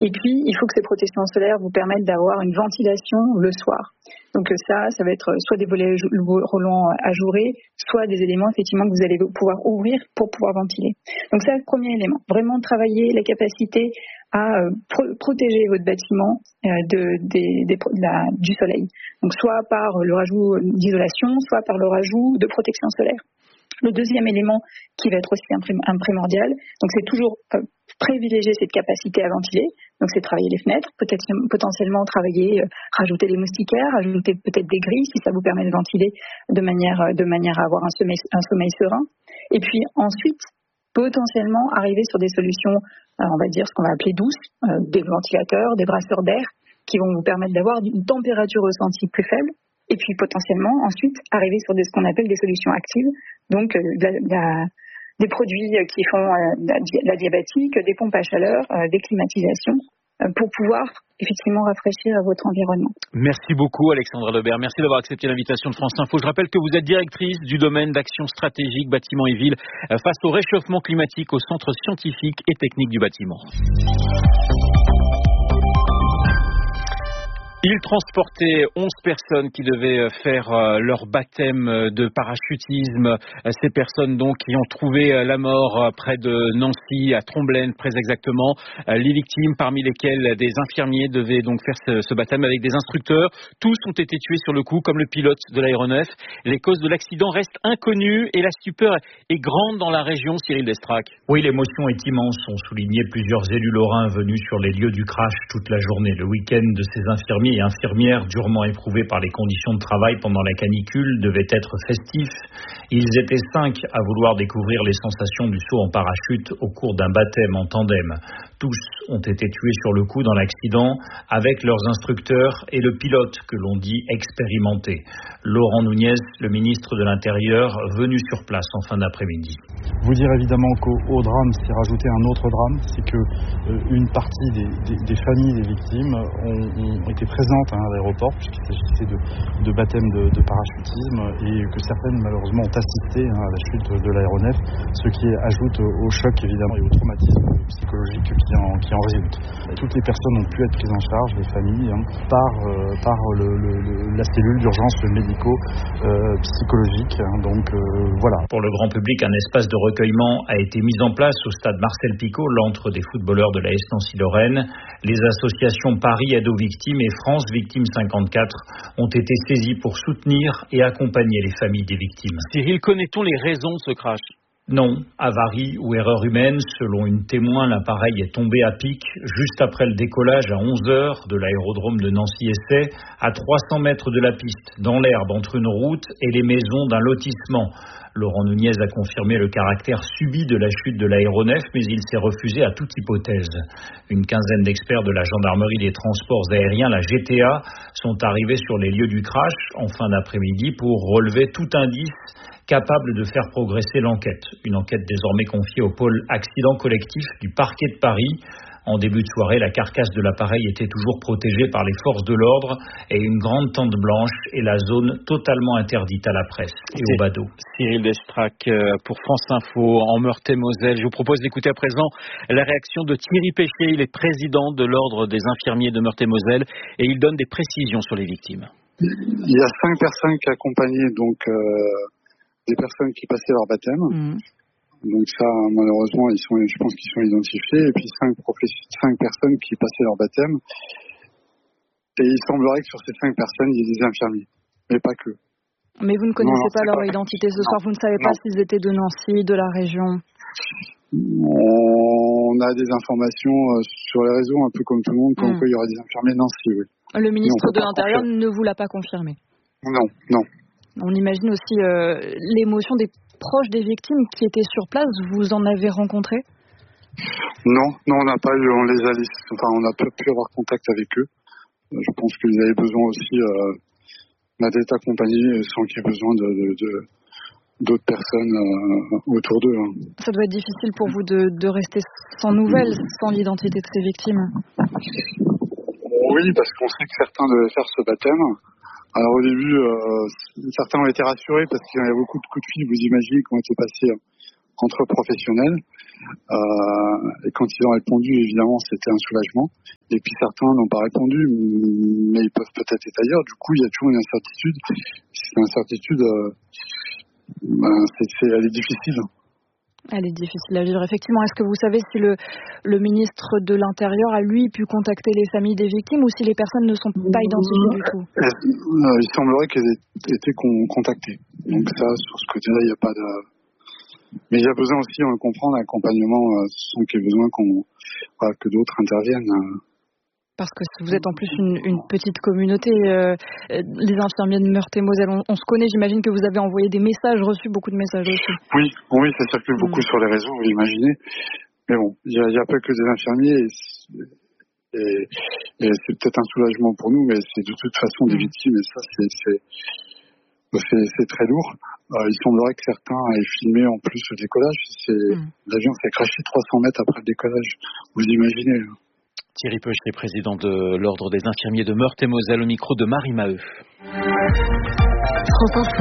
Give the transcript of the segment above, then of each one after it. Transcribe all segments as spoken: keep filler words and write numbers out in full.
Et puis, il faut que ces protections solaires vous permettent d'avoir une ventilation le soir. Donc ça, ça va être soit des volets roulants ajourés, soit des éléments effectivement que vous allez pouvoir ouvrir pour pouvoir ventiler. Donc ça, le premier élément. Vraiment travailler la capacité à euh, pro- protéger votre bâtiment euh, de, des, des, de la, du soleil. Donc soit par le rajout d'isolation, soit par le rajout de protection solaire. Le deuxième élément qui va être aussi un, prim- un primordial, donc c'est toujours euh, privilégier cette capacité à ventiler. Donc c'est travailler les fenêtres, peut-être potentiellement travailler, euh, rajouter des moustiquaires, rajouter peut-être des grilles si ça vous permet de ventiler de manière de manière à avoir un sommeil, un sommeil serein. Et puis ensuite, potentiellement arriver sur des solutions, euh, on va dire ce qu'on va appeler douces, euh, des ventilateurs, des brasseurs d'air, qui vont vous permettre d'avoir une température ressentie plus faible. Et puis potentiellement ensuite arriver sur des, ce qu'on appelle des solutions actives, donc euh, de la, de la, des produits qui font euh, de la, de la diabatique, des pompes à chaleur, euh, des climatisations, euh, pour pouvoir effectivement rafraîchir votre environnement. Merci beaucoup Alexandra Lebert, merci d'avoir accepté l'invitation de France Info. Je rappelle que vous êtes directrice du domaine d'action stratégique bâtiments et villes face au réchauffement climatique au Centre scientifique et technique du bâtiment. Il transportait onze personnes qui devaient faire leur baptême de parachutisme. Ces personnes donc qui ont trouvé la mort près de Nancy, à Tromblaine, très exactement. Les victimes, parmi lesquelles des infirmiers, devaient donc faire ce, ce baptême avec des instructeurs. Tous ont été tués sur le coup, comme le pilote de l'aéronef. Les causes de l'accident restent inconnues et la stupeur est grande dans la région, Cyril Destrac. Oui, l'émotion est immense, ont souligné plusieurs élus lorrains venus sur les lieux du crash toute la journée. Le week-end de ces infirmiers et infirmières durement éprouvés par les conditions de travail pendant la canicule devait être festif. Ils étaient cinq à vouloir découvrir les sensations du saut en parachute au cours d'un baptême en tandem. Tous ont été tués sur le coup dans l'accident avec leurs instructeurs et le pilote que l'on dit expérimenté. Laurent Nunez, le ministre de l'Intérieur, venu sur place en fin d'après-midi. Vous dire évidemment qu'au au drame s'est rajouté un autre drame, c'est que euh, une partie des, des, des familles des victimes ont, ont été présentes hein, à l'aéroport puisqu'il s'agissait de, de baptême de, de parachutisme et que certaines malheureusement ont assisté hein, à la chute de l'aéronef, ce qui ajoute au, au choc évidemment et au traumatisme psychologique qui en, qui en résulte. Toutes les personnes ont pu être prises en charge, les familles, hein, par, euh, par le, le, le, la cellule d'urgence médico-psychologique. Euh, hein, donc euh, voilà. Pour le grand public, un espace de recueillement a été mis en place au stade Marcel Picot, l'antre des footballeurs de la S Nancy-Lorraine. Les associations Paris Aide aux Victimes et France Victimes cinquante-quatre ont été saisies pour soutenir et accompagner les familles des victimes. Cyril, connaît-on les raisons de ce crash ? Non, avarie ou erreur humaine, selon une témoin, l'appareil est tombé à pic juste après le décollage à onze heures de l'aérodrome de Nancy-Essay, à trois cents mètres de la piste, dans l'herbe entre une route et les maisons d'un lotissement. Laurent Nunez a confirmé le caractère subi de la chute de l'aéronef, mais il s'est refusé à toute hypothèse. Une quinzaine d'experts de la gendarmerie des transports aériens, la G T A, sont arrivés sur les lieux du crash en fin d'après-midi pour relever tout indice capable de faire progresser l'enquête. Une enquête désormais confiée au pôle accident collectif du parquet de Paris. En début de soirée, la carcasse de l'appareil était toujours protégée par les forces de l'ordre et une grande tente blanche et la zone totalement interdite à la presse et aux badauds. Cyril Destrac pour France Info en Meurthe-et-Moselle. Je vous propose d'écouter à présent la réaction de Thierry Péché. Il est président de l'ordre des infirmiers de Meurthe-et-Moselle et il donne des précisions sur les victimes. Il y a cinq personnes qui accompagnaient donc euh, des personnes qui passaient leur baptême. Mmh. Donc ça, malheureusement, ils sont, je pense qu'ils sont identifiés. Et puis cinq, professe- cinq personnes qui passaient leur baptême. Et il semblerait que sur ces cinq personnes, il y ait des infirmiers, mais pas que. Mais vous ne connaissez non, non, pas leur pas identité ce non. soir. Vous ne savez pas non. s'ils étaient de Nancy, de la région. On a des informations sur les réseaux, un peu comme tout le monde, comme mmh. quoi il y aura des infirmiers de Nancy. Oui. Le ministre de l'Intérieur ne vous l'a pas confirmé. Non, non. On imagine aussi euh, l'émotion des proches des victimes qui étaient sur place. Vous en avez rencontré ? Non, non, on n'a pas eu, on les a laissés, enfin, on n'a pas pu avoir contact avec eux. Je pense qu'ils avaient besoin aussi euh, d'être accompagnés sans qu'il y ait besoin de, de, de, d'autres personnes euh, autour d'eux. Hein. Ça doit être difficile pour vous de, de rester sans nouvelles, sans l'identité de ces victimes. Oui, parce qu'on sait que certains devaient faire ce baptême. Alors au début, euh, certains ont été rassurés parce qu'il y a beaucoup de coups de fil, vous imaginez, qui ont été passés entre professionnels. Euh, et quand ils ont répondu, évidemment, c'était un soulagement. Et puis certains n'ont pas répondu, mais ils peuvent peut-être être ailleurs. Du coup, il y a toujours une incertitude. Cette incertitude, euh, ben, c'est, c'est, elle est difficile. Elle est difficile à vivre, effectivement. Est-ce que vous savez si le, le ministre de l'Intérieur a, lui, pu contacter les familles des victimes ou si les personnes ne sont pas identifiées du tout? Il semblerait qu'elles aient été contactées. Donc ça, sur ce côté-là, il n'y a pas de... Mais il y a besoin aussi, on le comprend, d'un accompagnement, sans qu'il y ait besoin qu'on, voilà, que d'autres interviennent. Parce que vous êtes en plus une, une petite communauté, euh, les infirmiers de Meurthe-et-Moselle, on, on se connaît, j'imagine que vous avez envoyé des messages, reçu beaucoup de messages aussi. Oui, oui, ça circule beaucoup mmh. sur les réseaux, vous imaginez. Mais bon, il n'y a, a pas que des infirmiers, et, et, et c'est peut-être un soulagement pour nous, mais c'est de toute façon des mmh. victimes, et ça, c'est, c'est, c'est, c'est très lourd. Euh, il semblerait que certains aient filmé en plus le décollage. C'est, mmh. L'avion s'est crashé trois cents mètres après le décollage, vous imaginez. Thierry Peuchet, président de l'Ordre des infirmiers de Meurthe-et-Moselle, au micro de Marie Maheu. France Info,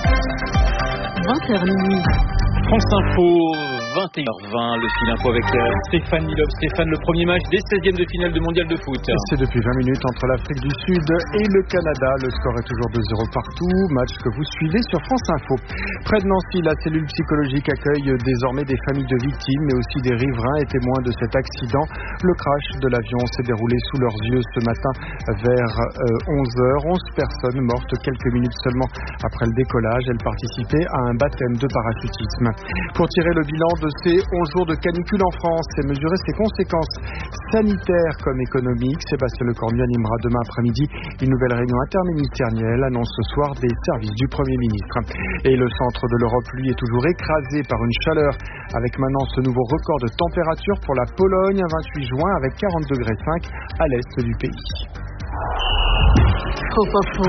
vingt heures minuit. France Info, vingt et une heures vingt, le fil info avec Stéphane Milov. Stéphane, le premier match des seizièmes de finale de mondial de foot. C'est depuis vingt minutes entre l'Afrique du Sud et le Canada. Le score est toujours deux zéro partout. Match que vous suivez sur France Info. Près de Nancy, la cellule psychologique accueille désormais des familles de victimes, mais aussi des riverains et témoins de cet accident. Le crash de l'avion s'est déroulé sous leurs yeux ce matin vers onze heures. onze personnes mortes quelques minutes seulement après le décollage. Elles participaient à un baptême de parachutisme. Pour tirer le bilan de ces onze jours de canicule en France et mesurer ses conséquences sanitaires comme économiques, Sébastien Lecornu animera demain après-midi une nouvelle réunion interministérielle, annonce ce soir des services du Premier ministre. Et le centre de l'Europe, lui, est toujours écrasé par une chaleur, avec maintenant ce nouveau record de température pour la Pologne, un vingt-huit juin avec quarante degrés cinq à l'est du pays. France Info,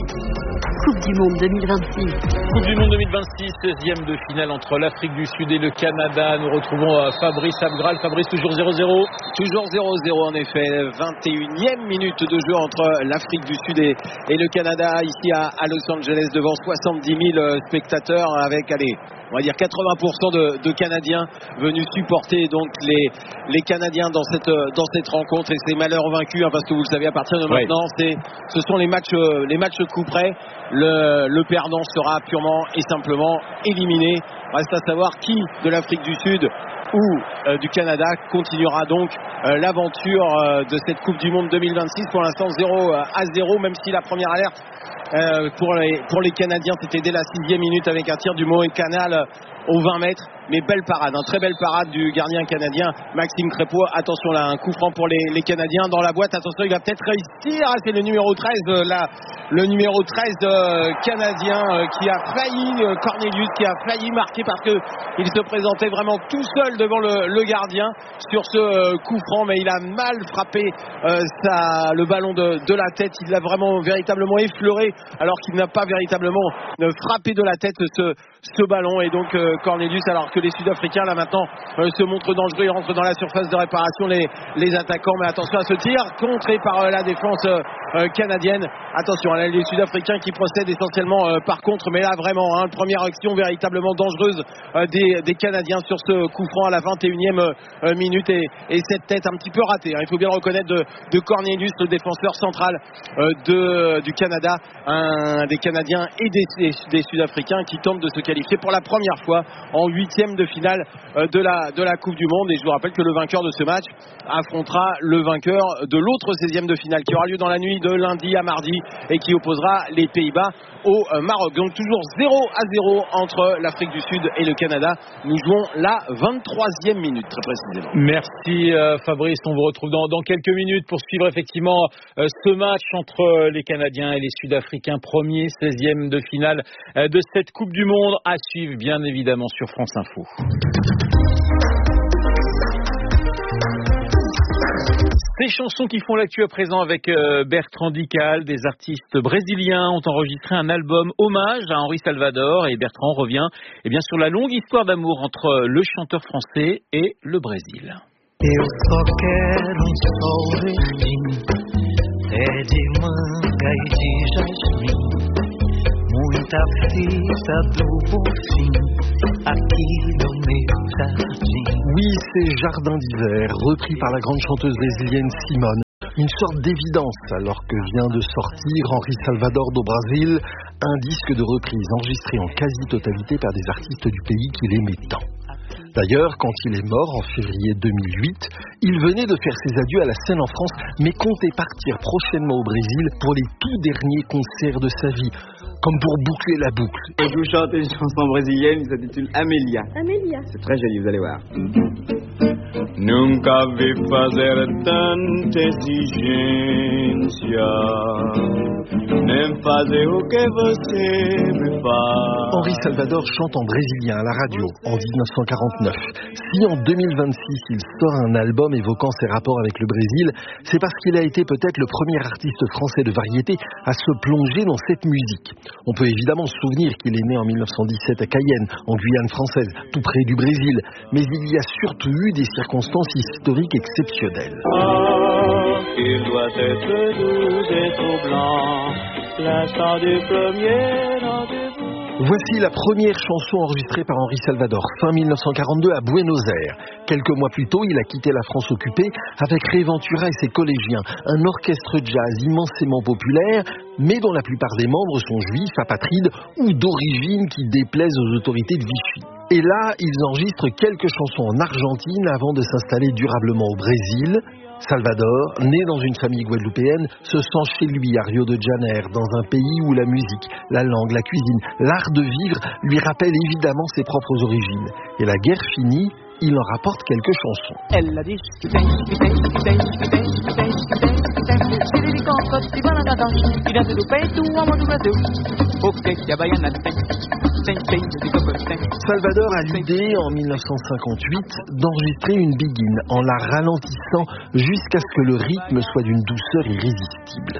Coupe du Monde deux mille vingt-six. Coupe du Monde deux mille vingt-six, seizième de finale entre l'Afrique du Sud et le Canada. Nous retrouvons Fabrice Abgral. Fabrice, toujours zéro zéro. Toujours zéro zéro en effet. vingt et unième minute de jeu entre l'Afrique du Sud et, et le Canada, ici à, à Los Angeles, devant soixante-dix mille spectateurs, avec, allez, on va dire quatre-vingts pour cent de, de Canadiens venus supporter donc les, les Canadiens dans cette, dans cette rencontre, et c'est malheur vaincu, hein, parce que vous le savez, à partir de maintenant, ouais. c'est, ce sont les matchs, les matchs coup près. Le, le perdant sera purement et simplement éliminé. Reste à savoir qui de l'Afrique du Sud ou euh, du Canada continuera donc euh, l'aventure euh, de cette Coupe du Monde deux mille vingt-six. Pour l'instant zéro à zéro, même si la première alerte euh, pour, les, pour les Canadiens c'était dès la sixième minute avec un tir du Moët Canal euh, aux vingt mètres. Mais belle parade, hein, très belle parade du gardien canadien Maxime Crépeau. Attention là, un coup franc pour les, les Canadiens dans la boîte. Attention, il va peut-être réussir. Ah, c'est le numéro treize, euh, là, le numéro treize euh, canadien euh, qui a failli, euh, Cornelius, qui a failli marquer parce que il se présentait vraiment tout seul devant le, le gardien sur ce euh, coup franc, mais il a mal frappé euh, sa, le ballon de, de la tête. Il l'a vraiment véritablement effleuré, alors qu'il n'a pas véritablement euh, frappé de la tête ce, ce ballon. Et donc euh, Cornelius, alors que les Sud-Africains là maintenant euh, se montrent dangereux, ils rentrent dans la surface de réparation, les, les attaquants, mais attention à ce tir contré par euh, la défense euh, euh, canadienne. Attention, là, les Sud-Africains qui procèdent essentiellement euh, par contre, mais là vraiment, hein, première action véritablement dangereuse euh, des, des Canadiens sur ce coup franc à la vingt et unième euh, minute, et, et cette tête un petit peu ratée, hein, il faut bien le reconnaître, de, de Cornelius, le défenseur central euh, de, du Canada, un des Canadiens et des, des, des Sud-Africains qui tentent de se qualifier pour la première fois en huitième de finale euh, de, la, de la Coupe du Monde. Et je vous rappelle que le vainqueur de ce match affrontera le vainqueur de l'autre seizième de finale qui aura lieu dans la nuit de lundi à mardi et qui opposera les Pays-Bas au euh, Maroc. Donc toujours zéro à zéro entre l'Afrique du Sud et le Canada. Nous jouons la vingt-troisième minute très précisément. Merci euh, Fabrice, on vous retrouve dans, dans quelques minutes pour suivre effectivement euh, ce match entre les Canadiens et les Sud-Africains, premier seizième de finale euh, de cette Coupe du Monde, à suivre bien évidemment sur France Info. Ces chansons qui font l'actu à présent avec euh, Bertrand Dical, des artistes brésiliens ont enregistré un album hommage à Henri Salvador, et Bertrand revient eh bien, sur la longue histoire d'amour entre le chanteur français et le Brésil. Eu só quero um sol verdinho, pé de manga e de jasmim, muita da fita do Bonfim, aqui no meu jardim. Oui, c'est Jardin d'hiver, repris par la grande chanteuse brésilienne Simone. Une sorte d'évidence alors que vient de sortir Henri Salvador do Brasil, un disque de reprise enregistré en quasi-totalité par des artistes du pays qu'il aimait tant. D'ailleurs, quand il est mort en février deux mille huit, il venait de faire ses adieux à la scène en France, mais comptait partir prochainement au Brésil pour les tout derniers concerts de sa vie, comme pour boucler la boucle. Je vous chante une chanson brésilienne qui s'intitule Amélia. Amélia. C'est très joli, vous allez voir. Nunca vi fazer tanta exigência, nem fazer o que você me faz. Henri Salvador chante en brésilien à la radio en dix-neuf cent quarante-neuf. Si en deux mille vingt-six il sort un album évoquant ses rapports avec le Brésil, c'est parce qu'il a été peut-être le premier artiste français de variété à se plonger dans cette musique. On peut évidemment se souvenir qu'il est né en mille neuf cent dix-sept à Cayenne, en Guyane française, tout près du Brésil, mais il y a surtout eu des circonstances historiques exceptionnelles. Oh, il doit être doux et troublant, l'instant du premier rendez-vous. Voici la première chanson enregistrée par Henri Salvador, fin mille neuf cent quarante-deux à Buenos Aires. Quelques mois plus tôt, il a quitté la France occupée avec Ray Ventura et ses collégiens, un orchestre jazz immensément populaire, mais dont la plupart des membres sont juifs, apatrides ou d'origine qui déplaisent aux autorités de Vichy. Et là, ils enregistrent quelques chansons en Argentine avant de s'installer durablement au Brésil. Salvador, né dans une famille guadeloupéenne, se sent chez lui à Rio de Janeiro, dans un pays où la musique, la langue, la cuisine, l'art de vivre lui rappellent évidemment ses propres origines. Et la guerre finie, il en rapporte quelques chansons. Elle a dit Salvador a l'idée, en mille neuf cent cinquante-huit, d'enregistrer une biguine en la ralentissant jusqu'à ce que le rythme soit d'une douceur irrésistible.